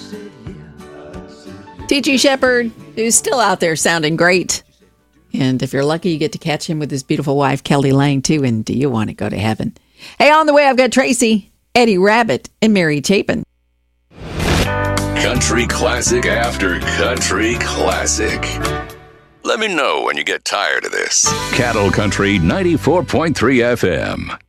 T.G. Shepherd, who's still out there sounding great. And if you're lucky, you get to catch him with his beautiful wife, Kelly Lang, too. And do you want to go to heaven? Hey, on the way, I've got Tracy, Eddie Rabbit, and Mary Chapin. Country classic after country classic. Let me know when you get tired of this. Cattle Country 94.3 FM.